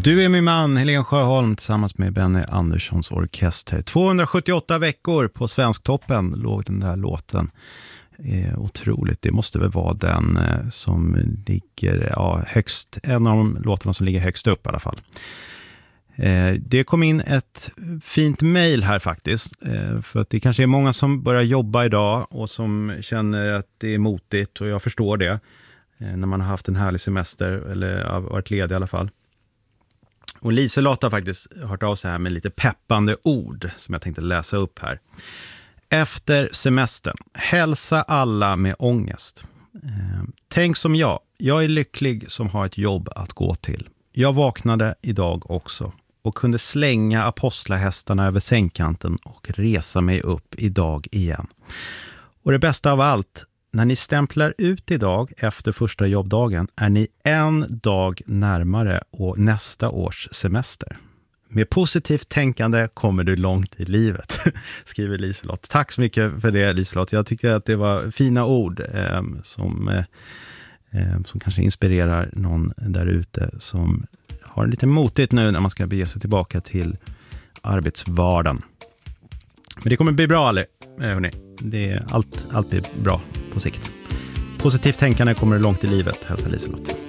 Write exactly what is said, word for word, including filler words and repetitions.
Du är min man, Helene Sjöholm, tillsammans med Benny Anderssons orkester. tvåhundrasjuttioåtta veckor på Svensktoppen låg den där låten. Eh, otroligt, det måste väl vara den eh, som ligger ja, högst, en av de låtarna som ligger högst upp i alla fall. Eh, det kom in ett fint mejl här faktiskt, eh, för att det kanske är många som börjar jobba idag och som känner att det är motigt, och jag förstår det eh, när man har haft en härlig semester eller har varit ledig i alla fall. Och Liselott har faktiskt hört av sig här med lite peppande ord som jag tänkte läsa upp här. Efter semestern, hälsa alla med ångest. Eh, tänk som jag, jag är lycklig som har ett jobb att gå till. Jag vaknade idag också och kunde slänga apostlahästarna över sängkanten och resa mig upp idag igen. Och det bästa av allt, när ni stämplar ut idag efter första jobbdagen är ni en dag närmare och nästa års semester. Med positivt tänkande kommer du långt i livet, skriver Liselott. Tack så mycket för det, Liselott. Jag tycker att det var fina ord eh, som, eh, som kanske inspirerar någon där ute som har lite motigt nu när man ska bege sig tillbaka till arbetsvardagen. Men det kommer bli bra, eller? Hörrni. Det är allt, allt blir bra på sikt. Positivt tänkande kommer långt i livet, hälsar Liselott.